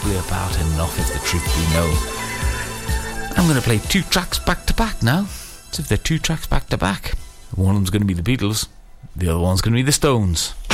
we're about enough if the truth be known. I'm going to play 2 tracks back to back now. So if they're 2 tracks back to back, one of them's going to be the Beatles, the other one's going to be the Stones.